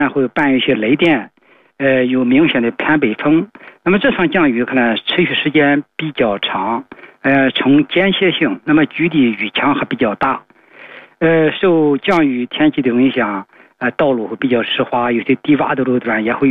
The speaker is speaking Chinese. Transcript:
然后伴有一些雷电，有明显的偏北风。那么这场降雨可能持续时间比较长，呈间歇性，那么局地雨强还比较大。受降雨天气的影响，道路会比较湿滑，有些低洼的路段也会有